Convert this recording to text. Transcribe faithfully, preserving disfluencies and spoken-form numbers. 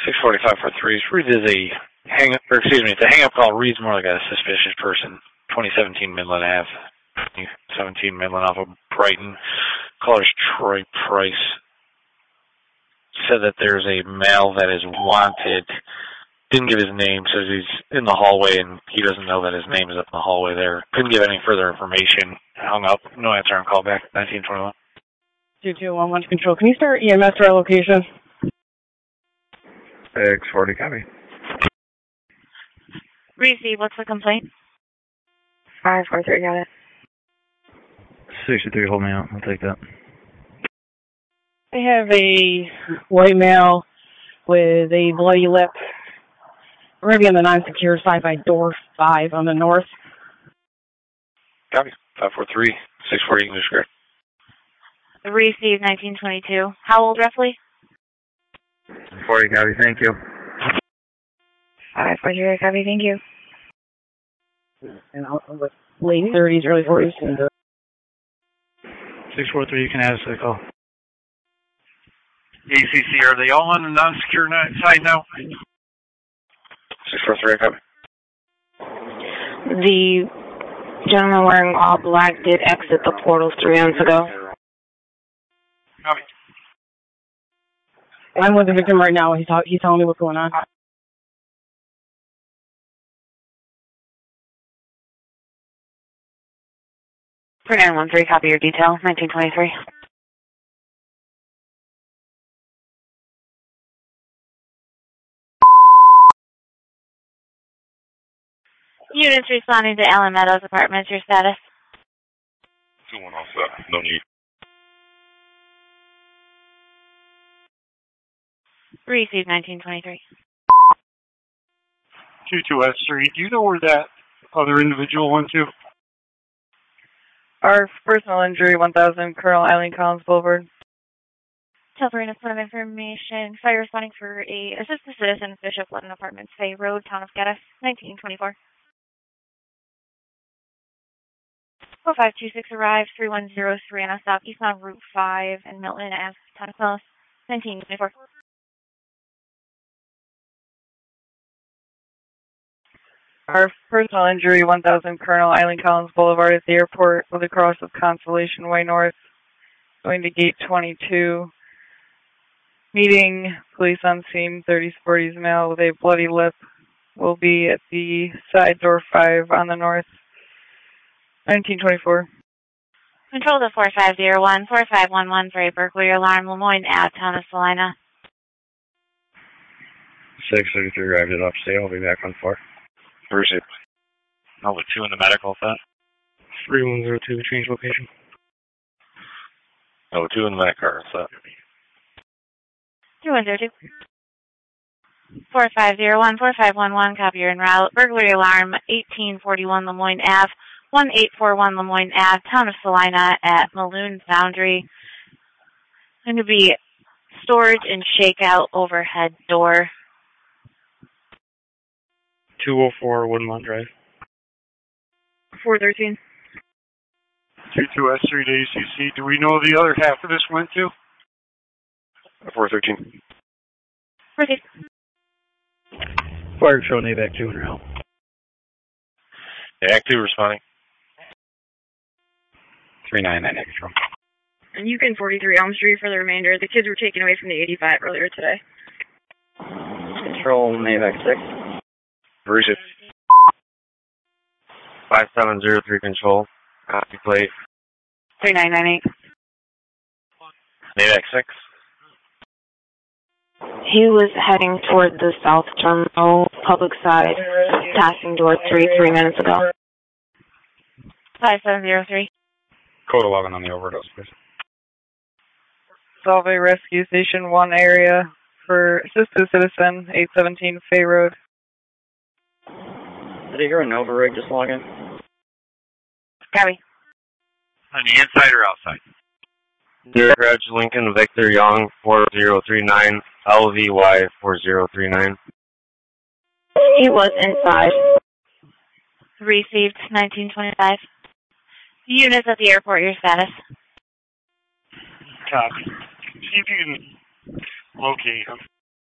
six forty-five for three. Reed is a hang, or excuse me, it's a hang-up call. Reed's more like a suspicious person. twenty seventeen Midland Avenue, seventeen Midland off of Brighton. Caller's Troy Price. Said that there's a male that is wanted. Didn't give his name. Says he's in the hallway and he doesn't know that his name is up in the hallway there. Couldn't give any further information. Hung up. No answer on call back. nineteen twenty-one. two two one one control. Can you start E M S to our location? six forty, copy. Receive, what's the complaint? five four three, got it. sixty-three, hold me out. I'll take that. I have a white male with a bloody lip. We're going to be on the non-secure side by door five on the north. Copy. five four three, six forty English square. Receive, nineteen twenty-two. How old roughly? forty, copy, thank you. five four zero, copy, thank you. And I'll, I'll late thirties, early forties. six four three, you can add us to the call. A C C, are they all on the non-secure side now? six four three, copy. The gentleman wearing all black did exit the portals three months ago. Copy. I'm with the victim right now. He's, he's telling me what's going on. three nine one three, copy your detail, nineteen twenty-three. Units responding to Alan Meadows Apartments, your status? two one oh seven, no need. Receive, nineteen twenty-three. two two S three, do you know where that other individual went to? Our personal injury, one thousand, Colonel Eileen Collins Boulevard. Telford and point of information. Fire responding for a assistant citizen, Bishop Lutton Apartments, Fay Road, Town of Geddes, nineteen twenty-four. four five two six arrived, three one zero three on a stop eastbound Route five and Milton Ave, Town of Quellos, nineteen twenty-four. Our personal injury, one thousand, Colonel Eileen Collins Boulevard at the airport with a cross of Constellation Way North, going to gate twenty-two. Meeting police on scene, thirties, forties male with a bloody lip, will be at the side door five on the north. nineteen twenty-four. Control to four five zero one, four five one one for a Berkeley alarm, Lemoyne Ave, Town of Salina. six thirty-three arrived at upstate. I'll be back on four. Receive. Number two in the medical set. three one zero two, change location. Number two in the medical set. three one zero two. four five zero one, four five one one, copy your en route. Burglary alarm, eighteen forty-one Lemoyne Ave, one eight four one Lemoyne Ave, Town of Salina at Maloon Foundry. Going to be storage and shakeout overhead door. two oh four Woodmont Drive. four thirteen. two two S three to A C C. Do we know the other half of this went to? four thirteen. Proceed. Fire showing A V A C two in your help. Yeah, Act two responding. three nine nine control. And you can forty-three Elm Street for the remainder. The kids were taken away from the eighty-five earlier today. Control, A V A C six. Receive. five seven zero three control. Copy plate. three nine nine eight. A V A C six. He was heading toward the south terminal, public side, passing door three, three minutes ago. five seven zero three. Code eleven on the overdose, please. Solve a rescue station one area for assisted citizen, eight seventeen Fay Road. Did I hear a Nova rig just log in? Copy. On the inside or outside? Deer Garage Lincoln Victor Young four zero three nine L V Y four zero three nine. He was inside. Received, nineteen twenty-five. Units at the airport, your status? Copy. See if you can locate him.